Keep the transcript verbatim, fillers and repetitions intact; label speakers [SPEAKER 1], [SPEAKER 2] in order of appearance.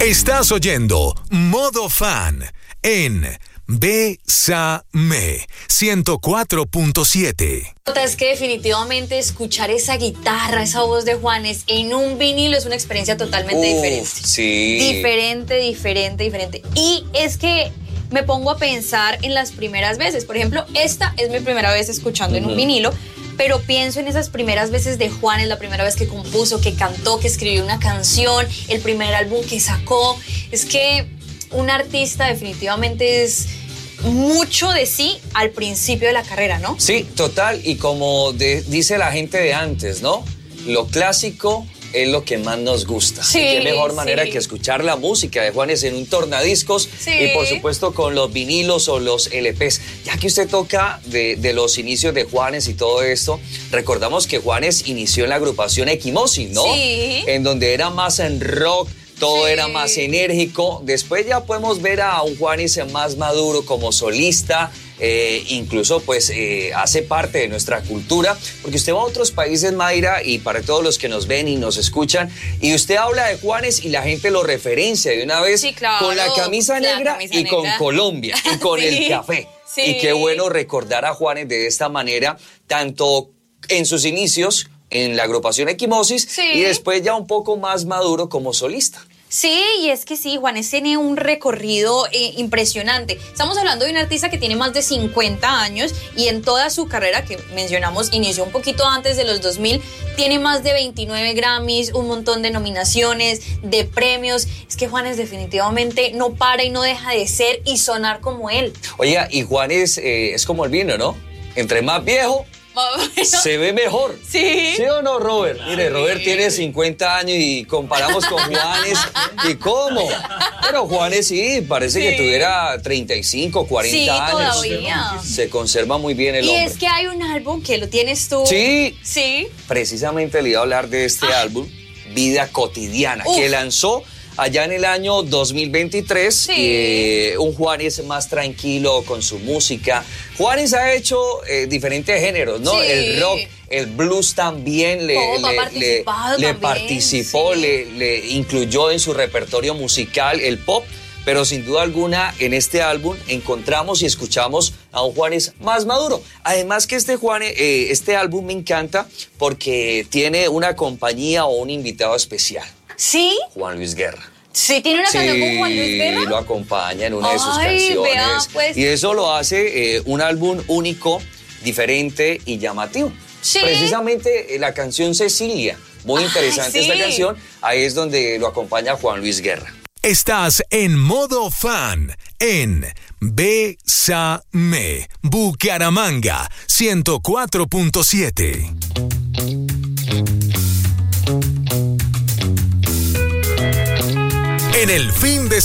[SPEAKER 1] Estás oyendo Modo Fan en Bésame ciento cuatro punto siete.
[SPEAKER 2] Es que definitivamente escuchar esa guitarra, esa voz de Juanes en un vinilo es una experiencia totalmente
[SPEAKER 3] Uf,
[SPEAKER 2] diferente.
[SPEAKER 3] Sí.
[SPEAKER 2] Diferente, diferente, diferente. Y es que me pongo a pensar en las primeras veces. Por ejemplo, esta es mi primera vez escuchando uh-huh. en un vinilo, pero pienso en esas primeras veces de Juanes, la primera vez que compuso, que cantó, que escribió una canción, el primer álbum que sacó. Es que un artista definitivamente es mucho de sí al principio de la carrera, ¿no?
[SPEAKER 3] Sí, total, y como de, dice la gente de antes, ¿no? Lo clásico es lo que más nos gusta.
[SPEAKER 2] Sí,
[SPEAKER 3] y qué mejor
[SPEAKER 2] sí.
[SPEAKER 3] manera que escuchar la música de Juanes en un tornadiscos
[SPEAKER 2] sí.
[SPEAKER 3] y por supuesto con los vinilos o los L Pes. Ya que usted toca de, de los inicios de Juanes y todo esto, recordamos que Juanes inició en la agrupación Equimosis, ¿no?
[SPEAKER 2] Sí.
[SPEAKER 3] En donde era más en rock, todo
[SPEAKER 2] sí.
[SPEAKER 3] era más enérgico. Después ya podemos ver a un Juanes más maduro como solista. Eh, incluso pues eh, hace parte de nuestra cultura, porque usted va a otros países, Mayra, y para todos los que nos ven y nos escuchan, y usted habla de Juanes y la gente lo referencia de una vez
[SPEAKER 2] sí, claro,
[SPEAKER 3] con la camisa
[SPEAKER 2] la
[SPEAKER 3] negra
[SPEAKER 2] camisa
[SPEAKER 3] y
[SPEAKER 2] negra.
[SPEAKER 3] con Colombia y con
[SPEAKER 2] sí,
[SPEAKER 3] el café.
[SPEAKER 2] Sí.
[SPEAKER 3] Y qué bueno recordar a Juanes de esta manera, tanto en sus inicios en la agrupación Equimosis
[SPEAKER 2] sí.
[SPEAKER 3] y después ya un poco más maduro como solista.
[SPEAKER 2] Sí, y es que sí, Juanes tiene un recorrido eh, impresionante. Estamos hablando de un artista que tiene más de cincuenta años y en toda su carrera, que mencionamos, inició un poquito antes de los dos mil, tiene más de veintinueve Grammys, un montón de nominaciones, de premios. Es que Juanes definitivamente no para y no deja de ser y sonar como él.
[SPEAKER 3] Oiga, y Juanes eh, es como el vino, ¿no? Entre más viejo, se ve mejor.
[SPEAKER 2] ¿Sí?
[SPEAKER 3] ¿Sí o no, Robert? Mire, Robert tiene cincuenta años y comparamos con Juanes. ¿Y cómo? Pero Juanes sí, parece
[SPEAKER 2] sí.
[SPEAKER 3] que tuviera treinta y cinco, cuarenta
[SPEAKER 2] sí,
[SPEAKER 3] años.
[SPEAKER 2] Todavía.
[SPEAKER 3] Se conserva muy bien el
[SPEAKER 2] y
[SPEAKER 3] hombre.
[SPEAKER 2] Y es que hay un álbum que lo tienes tú.
[SPEAKER 3] Sí.
[SPEAKER 2] Sí.
[SPEAKER 3] Precisamente le iba a hablar de este ah. álbum, Vida Cotidiana, Uf. que lanzó allá en el año dos mil veintitrés,
[SPEAKER 2] sí.
[SPEAKER 3] eh, un Juanes más tranquilo con su música. Juanes ha hecho eh, diferentes géneros, ¿no?
[SPEAKER 2] Sí.
[SPEAKER 3] El rock, el blues también le,
[SPEAKER 2] oh,
[SPEAKER 3] le, le, le participó,
[SPEAKER 2] sí.
[SPEAKER 3] le, le incluyó en su repertorio musical el pop, pero sin duda alguna en este álbum encontramos y escuchamos a un Juanes más maduro. Además que este, Juanes, eh, este álbum me encanta porque tiene una compañía o un invitado especial.
[SPEAKER 2] ¿Sí?
[SPEAKER 3] Juan Luis Guerra.
[SPEAKER 2] ¿Sí tiene una
[SPEAKER 3] sí,
[SPEAKER 2] canción con Juan Luis Guerra?
[SPEAKER 3] Sí, lo acompaña en una
[SPEAKER 2] Ay,
[SPEAKER 3] de sus canciones.
[SPEAKER 2] Vea, pues.
[SPEAKER 3] Y eso lo hace eh, un álbum único, diferente y llamativo.
[SPEAKER 2] Sí.
[SPEAKER 3] Precisamente eh, la canción Cecilia, muy
[SPEAKER 2] Ay,
[SPEAKER 3] interesante
[SPEAKER 2] sí.
[SPEAKER 3] esta canción, ahí es donde lo acompaña Juan Luis Guerra.
[SPEAKER 1] Estás en Modo Fan en Bésame Bucaramanga ciento cuatro punto siete. En el fin de